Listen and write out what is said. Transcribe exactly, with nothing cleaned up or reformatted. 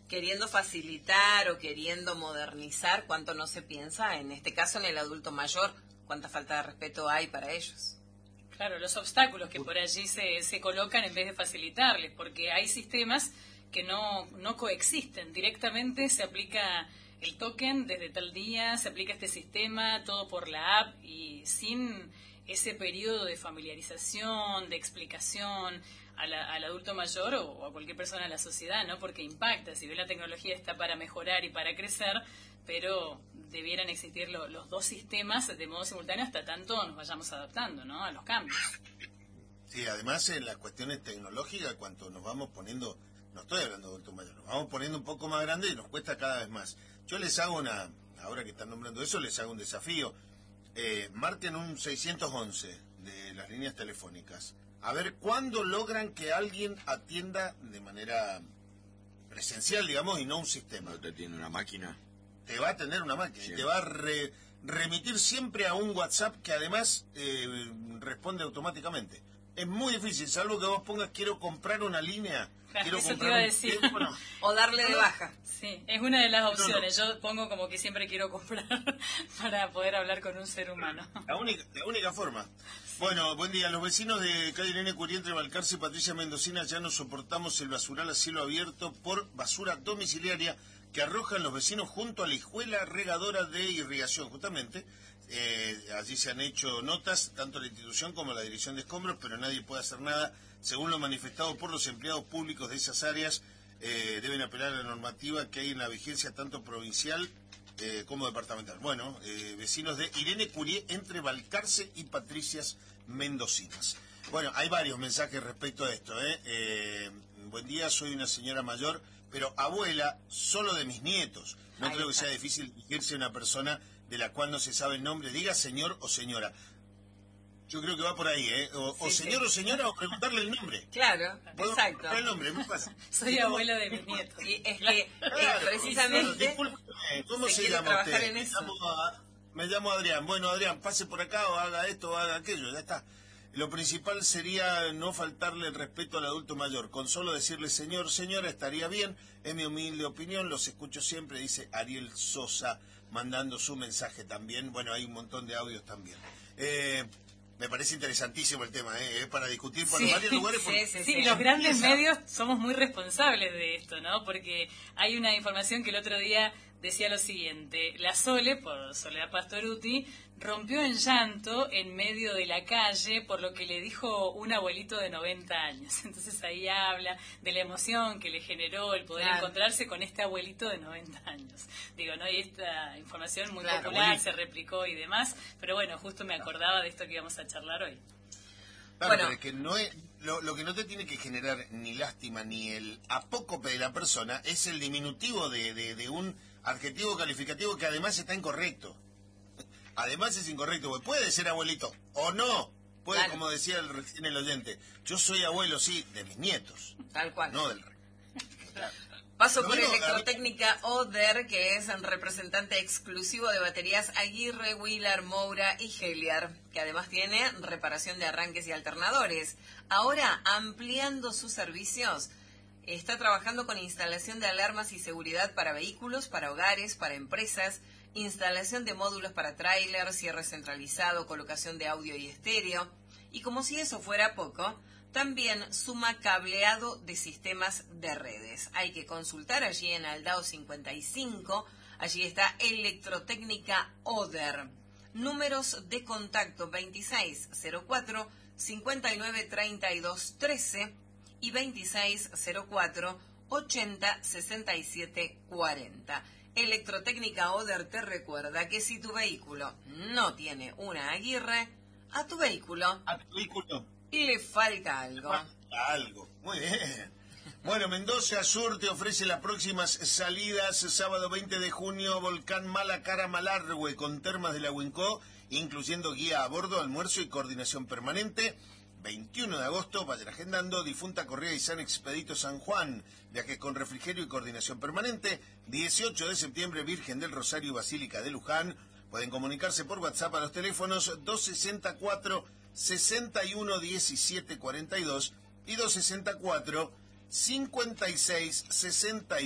queriendo facilitar o queriendo modernizar, cuánto no se piensa, en este caso en el adulto mayor, cuánta falta de respeto hay para ellos. Claro, los obstáculos que por allí se, se colocan en vez de facilitarles, porque hay sistemas que no, no coexisten. Directamente se aplica el token desde tal día, se aplica este sistema, todo por la app y sin ese periodo de familiarización, de explicación a la, al adulto mayor o, o a cualquier persona de la sociedad, ¿no? Porque impacta, si bien la tecnología está para mejorar y para crecer, pero debieran existir lo, los dos sistemas de modo simultáneo hasta tanto nos vayamos adaptando, ¿no? A los cambios. Sí, además en las cuestiones tecnológicas, cuanto nos vamos poniendo, no estoy hablando de adulto mayor, nos vamos poniendo un poco más grande y nos cuesta cada vez más. Yo les hago una, ahora que están nombrando eso, les hago un desafío. Eh, marquen un seiscientos once de las líneas telefónicas. A ver cuándo logran que alguien atienda de manera presencial, digamos, y no un sistema. ¿No te tiene una máquina? Te va a tener una máquina sí. Y te va a re, remitir siempre a un WhatsApp que además eh, responde automáticamente. Es muy difícil, salvo que vos pongas quiero comprar una línea, quiero Eso comprar te iba a un decir. teléfono. O darle de baja. Sí, es una de las opciones. No, no. Yo pongo como que siempre quiero comprar para poder hablar con un ser humano. La única, la única forma. Bueno, buen día. Los vecinos de calle Irene Curie entre Balcarce y Patricia Mendocina ya no soportamos el basural a cielo abierto por basura domiciliaria que arrojan los vecinos junto a la hijuela regadora de irrigación. Justamente, eh, allí se han hecho notas, tanto la institución como la dirección de escombros, pero nadie puede hacer nada. Según lo manifestado por los empleados públicos de esas áreas, eh, deben apelar a la normativa que hay en la vigencia tanto provincial eh, como departamental. Bueno, eh, vecinos de Irene Curie entre Balcarce y Patricias Mendocinas. Bueno, hay varios mensajes respecto a esto. ¿eh? Eh, buen día, soy una señora mayor, pero abuela solo de mis nietos. No creo que sea difícil dirigirse a una persona de la cual no se sabe el nombre. Diga señor o señora. Yo creo que va por ahí, ¿eh? O, sí, o señor sí. o señora, o preguntarle el nombre. Claro, exacto. El nombre, muy fácil. Soy abuela de mis nietos. Y es que, claro, eh, precisamente... Disculpe, ¿cómo se, se llama usted? En eso. Me, llamo a, me llamo Adrián. Bueno, Adrián, pase por acá o haga esto o haga aquello, ya está. Lo principal sería no faltarle el respeto al adulto mayor. Con solo decirle señor, señora, estaría bien. Es mi humilde opinión, los escucho siempre, dice Ariel Sosa, mandando su mensaje también. Bueno, hay un montón de audios también. Eh... Me parece interesantísimo el tema, ¿eh? Es para discutir por sí, varios lugares. Sí, sí, sí, sí, los grandes medios somos muy responsables de esto, ¿no? Porque hay una información que el otro día decía lo siguiente. La Sole, por Soledad Pastoruti, rompió en llanto en medio de la calle por lo que le dijo un abuelito de noventa años. Entonces ahí habla de la emoción que le generó el poder claro. encontrarse con este abuelito de noventa años. Digo, ¿no? Y esta información muy claro, popular abuelito. Se replicó y demás. Pero bueno, justo me acordaba de esto que íbamos a charlar hoy. Claro, bueno. Pero es que no es, lo, lo que no te tiene que generar ni lástima ni el apócope de la persona es el diminutivo de, de, de un adjetivo calificativo que además está incorrecto. Además es incorrecto, porque puede ser abuelito o no. Puede, claro. Como decía el, recién el oyente, yo soy abuelo, sí, de mis nietos. Tal cual. No del claro. Paso por bueno, Electrotécnica Oder, que es el representante exclusivo de baterías Aguirre, Wheeler, Moura y Heliar, que además tiene reparación de arranques y alternadores. Ahora, ampliando sus servicios, está trabajando con instalación de alarmas y seguridad para vehículos, para hogares, para empresas, instalación de módulos para tráiler, cierre centralizado, colocación de audio y estéreo. Y como si eso fuera poco, también suma cableado de sistemas de redes. Hay que consultar allí en Aldao cincuenta y cinco, allí está Electrotécnica Oder. Números de contacto veintiséis cero cuatro, cincuenta y nueve treinta y dos trece y veintiséis cero cuatro, ochenta sesenta y siete cuarenta. Electrotécnica Oder te recuerda que si tu vehículo no tiene una Aguirre, a tu vehículo, a tu vehículo le falta algo. Falta algo, muy bien. Bueno, Mendoza Sur te ofrece las próximas salidas, sábado veinte de junio, Volcán Malacara Malargüe, con termas de la Huincó, incluyendo guía a bordo, almuerzo y coordinación permanente. veintiuno de agosto, vayan agendando, Difunta Correa y San Expedito San Juan, viajes con refrigerio y coordinación permanente. dieciocho de septiembre, Virgen del Rosario, Basílica de Luján. Pueden comunicarse por WhatsApp a los teléfonos dos sesenta y cuatro, sesenta y uno diecisiete cuarenta y dos y dos sesenta y cuatro, cincuenta y seis sesenta y dos.